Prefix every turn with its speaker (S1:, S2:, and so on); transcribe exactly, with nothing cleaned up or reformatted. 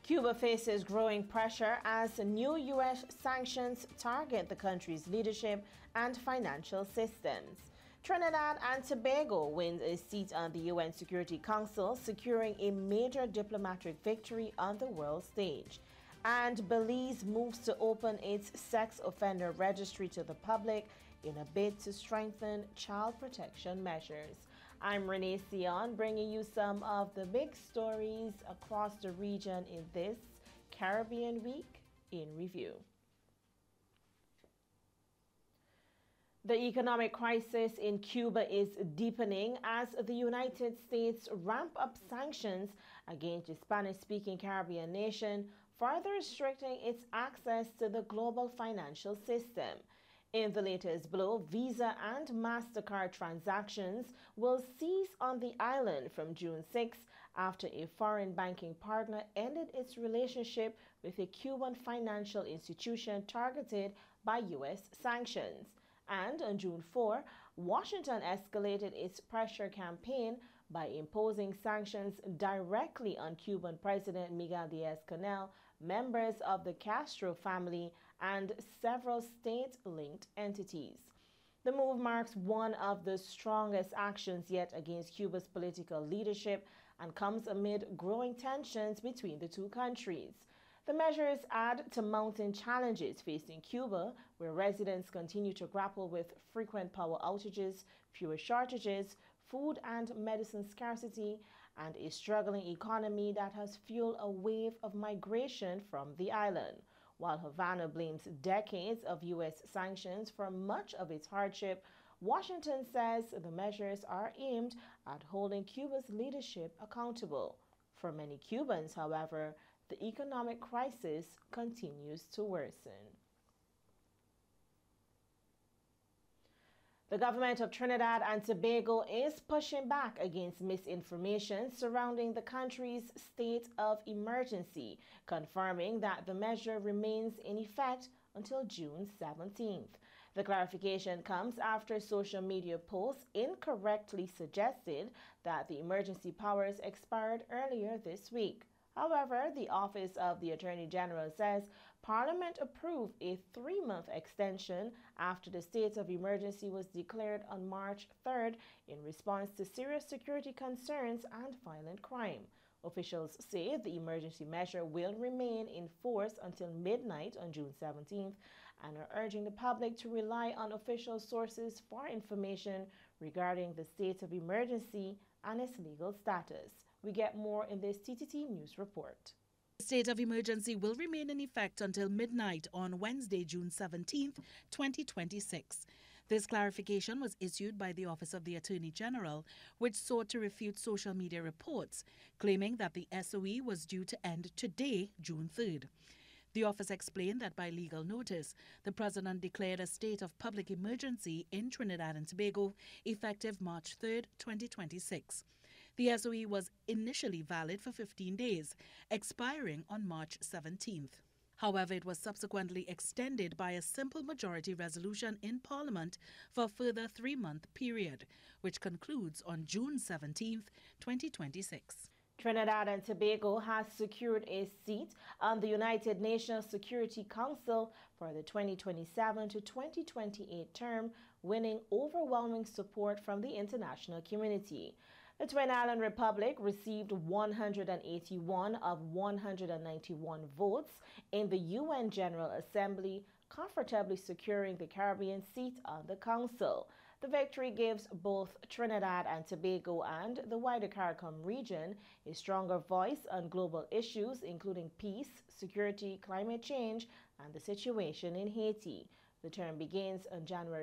S1: Cuba faces growing pressure as new U S sanctions target the country's leadership and financial systems. Trinidad and Tobago wins a seat on the U N Security Council, securing a major diplomatic victory on the world stage. And Belize moves to open its sex offender registry to the public in a bid to strengthen child protection measures. I'm Renee Sion, bringing you some of the big stories across the region in this Caribbean Week in Review. The economic crisis in Cuba is deepening as the United States ramp up sanctions against the Spanish-speaking Caribbean nation, further restricting its access to the global financial system. In the latest blow, Visa and MasterCard transactions will cease on the island from June sixth after a foreign banking partner ended its relationship with a Cuban financial institution targeted by U S sanctions. And on June fourth, Washington escalated its pressure campaign by imposing sanctions directly on Cuban President Miguel Diaz-Canel, members of the Castro family, and several state-linked entities. The move marks one of the strongest actions yet against Cuba's political leadership and comes amid growing tensions between the two countries. The measures add to mounting challenges facing Cuba, where residents continue to grapple with frequent power outages, fuel shortages, food and medicine scarcity, and a struggling economy that has fueled a wave of migration from the island. While Havana blames decades of U S sanctions for much of its hardship, Washington says the measures are aimed at holding Cuba's leadership accountable. For many Cubans, however, the economic crisis continues to worsen. The government of Trinidad and Tobago is pushing back against misinformation surrounding the country's state of emergency, confirming that the measure remains in effect until June seventeenth. The clarification comes after social media posts incorrectly suggested that the emergency powers expired earlier this week. However, the Office of the Attorney General says Parliament approved a three-month extension after the state of emergency was declared on March third in response to serious security concerns and violent crime. Officials say the emergency measure will remain in force until midnight on June seventeenth and are urging the public to rely on official sources for information regarding the state of emergency and its legal status. We get more in this T T T News report.
S2: The state of emergency will remain in effect until midnight on Wednesday, June seventeenth, twenty twenty-six. This clarification was issued by the Office of the Attorney General, which sought to refute social media reports claiming that the S O E was due to end today, June third. The office explained that by legal notice, the President declared a state of public emergency in Trinidad and Tobago effective March third, twenty twenty-six. The S O E was initially valid for fifteen days, expiring on March seventeenth. However, it was subsequently extended by a simple majority resolution in Parliament for a further three-month period, which concludes on June seventeenth, twenty twenty-six.
S1: Trinidad and Tobago has secured a seat on the United Nations Security Council for the twenty twenty-seven to twenty twenty-eight term, winning overwhelming support from the international community. The Twin Island Republic received one hundred eighty-one of one hundred ninety-one votes in the U N General Assembly, comfortably securing the Caribbean seat on the Council. The victory gives both Trinidad and Tobago and the wider CARICOM region a stronger voice on global issues including peace, security, climate change, and the situation in Haiti. The term begins on January